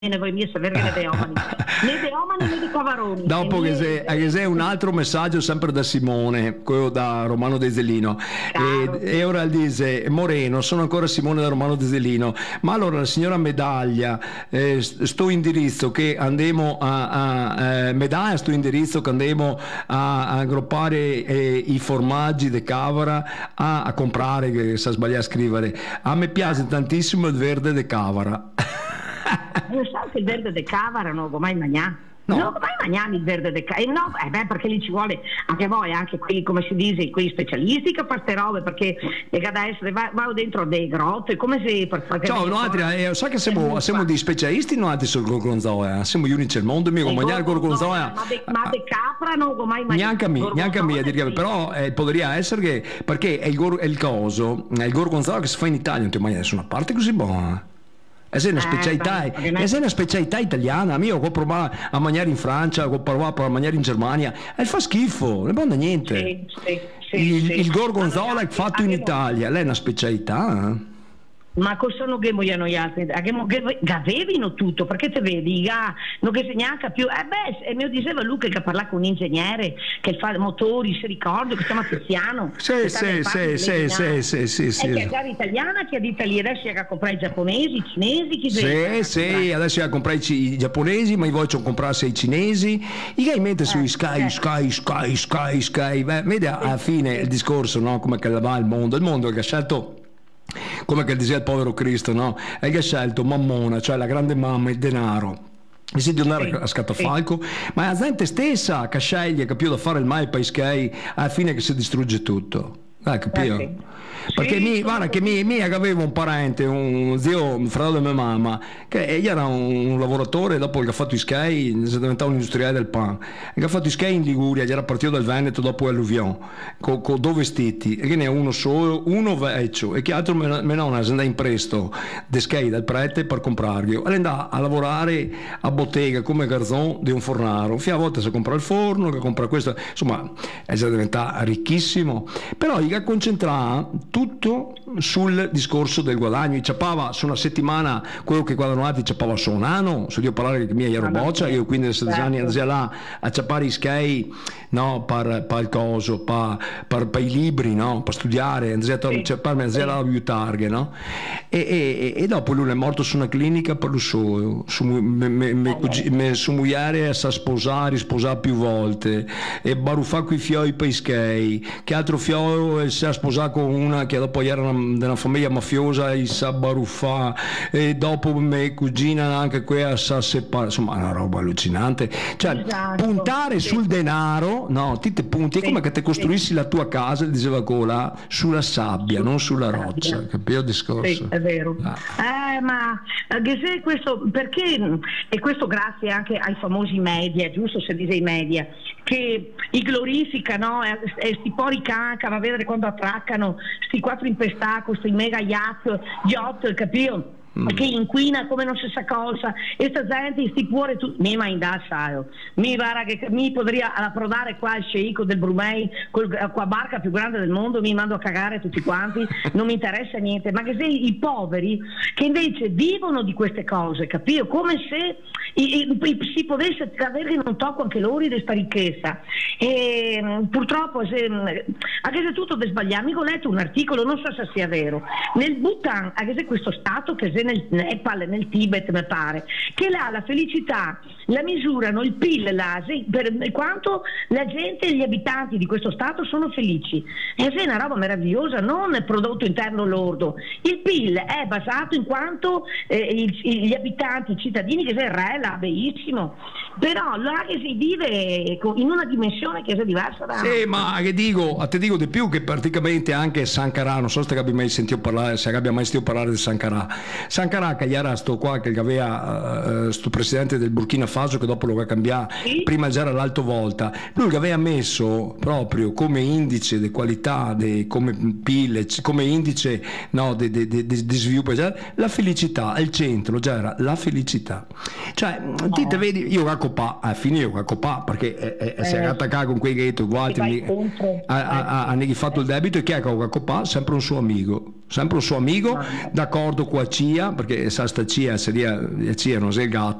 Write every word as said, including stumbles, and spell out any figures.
ne voi mie severe ne deomani ne deomani ne de cavaroni dopo che sei, che sei un altro messaggio sempre da Simone, quello da Romano Deselino, e, e ora dice Moreno, sono ancora Simone da Romano Deselino, ma allora la signora Medaglia, eh, sto indirizzo che andiamo a, a eh, Medaglia sto indirizzo che andiamo a, a aggruppare eh, i formaggi de Cavara a, a comprare, che sa sbagliare a scrivere, a me piace tantissimo il verde de Cavara. Non so che il verde de Cavara non lo mai mangiare. No. Non mai mangiare il verde de Cavara. Eh no, eh beh, perché lì ci vuole anche voi, anche quelli, come si dice, quelli specialisti che fanno queste robe, perché da essere va, va dentro dei grotte, come se per fare. Ciao, noi altri, eh, sai che siamo, siamo dei specialisti, noi altri sul gorgonzola, siamo gli unici al mondo, mica mangiare il gorgonzola. Ma de, ma de capra non lo mai mangiare. Neanche a me, neanche a me a dire, però eh, potrebbe essere che, perché è il, gor, è il coso, è il gorgonzola che si fa in Italia, non ti mangi da nessuna parte così buona. È una specialità, eh, è una specialità italiana. Io ho provato a mangiare in Francia, ho provato a mangiare in Germania, e fa schifo, non è niente. Sì, sì, sì, il, sì. il gorgonzola è fatto in Italia, lei è una specialità. Eh? Ma cosa non che vogliono gli altri? Avevano tutto, perché te vedi, ah, non che se neanche più. Eh beh, e mi diceva Luca che parla con un ingegnere che fa motori, si ricorda, che si chiama Tiziano. Sì, sì, sì, sì, sì, sì, sì, sì. E che è già italiana, che è d'Italia, adesso è a comprare i giapponesi, i cinesi, chi sì, vede? Sì, adesso è a comprare i giapponesi, ma io voglio comprarsi i cinesi. I che mette sui Sky, Sky, Sky, Sky, Sky, vede alla fine il discorso, no? Come che va il mondo, il mondo che ha scelto, come che diceva il povero Cristo, no? E che ha scelto Mammona, cioè la grande mamma, il denaro. E si di andare sì, a scatafalco, sì. Ma è la gente stessa che sceglie, capito, da fare il mai paese, alla fine che si distrugge tutto. Dai, capito? Eh, sì. Perché sì, mi, guarda che mi, mia che aveva un parente, un zio, un fratello di mia mamma, che egli era un, un lavoratore, dopo che ha fatto i sky, è diventato un industriale del pan, che ha fatto i sky in Liguria, gli era partito dal Veneto dopo l'alluvione, con co due vestiti, e che ne è uno solo, uno vecchio, e che altro mia nonna si andava in prestito dei sky dal prete per comprarli, e andava a lavorare a bottega come garzon di un fornaro, fino a volte si compra il forno, che compra questo, insomma, è già diventato ricchissimo, però gli ha concentrato tutto sul discorso del guadagno. I ciappava su una settimana quello che guadagnati ciappava su un anno, se io parlare che mia ero boccia, io quindi a sedici anni andavo là a ciappare i sky, no, per, per il coso, per, per, per i libri, no, per studiare, andavo a ciapparmi, andavo là a aiutargli, no? E, e, e dopo lui è morto su una clinica per lo suo, su, me, me, me, me, su moglie sa sposare, sposare più volte, e baruffà coi fioi per i sky, che altro fio si è sposato con una che dopo era una, una famiglia mafiosa, e sa baruffà, e dopo mia cugina anche quella sa separare, insomma è una roba allucinante, cioè esatto, puntare sì. sul denaro, no, ti te punti, è sì, come che te costruissi sì. la tua casa, diceva Cola, sulla sabbia, su, non sulla roccia, capito il discorso? Sì, è vero. Ah. Eh, ma se questo, perché, e questo grazie anche ai famosi media, giusto se dice i media, che i glorificano, e, e sti pori canca, va a vedere quando attraccano sti quattro impestacoli, sti mega yacht, yacht, capito? Mm. Che inquina come non si sa cosa, e sta gente sti cuore tu mi ma indassaio mi pare che mi potrebbe approdare qua il sceicco del Brunei con la barca più grande del mondo, mi mando a cagare tutti quanti, non mi interessa niente, ma che se i poveri che invece vivono di queste cose, capito? Come se i, i, si potesse avere non tocco anche loro di questa ricchezza, e purtroppo se, anche se tutto è sbagliato, mi ho letto un articolo, non so se sia vero, nel Bhutan, anche se questo stato che se nel Nepal, nel Tibet mi pare, che là la felicità la misurano il P I L là, per quanto la gente e gli abitanti di questo stato sono felici, e è una roba meravigliosa, non il prodotto interno lordo, il P I L è basato in quanto eh, il, gli abitanti, i cittadini, che se re là benissimo, però là che si vive in una dimensione che è diversa da... Sì, ma che dico, a te dico di più, che praticamente anche Sankara, non so se abbia mai sentito parlare, se abbia mai sentito parlare di Sankara, Sankara che era sto qua che aveva uh, sto presidente del Burkina Faso, che dopo lo va a cambiare, sì? Prima già era l'alto volta, lui che aveva messo proprio come indice di qualità, de, come P I L, come indice no, di sviluppo, la felicità al centro, già era la felicità, cioè no. Ti te vedi, io a copà, a fine io a copà, perché è, è, eh. si è attaccato con quei ghetto uguali, ha, ha, ha, ha fatto il debito, e chi è che a copà? Sempre un suo amico, sempre un suo amico, d'accordo con la C I A, perché sa sta C I A, seria, la C I A non è il gatto,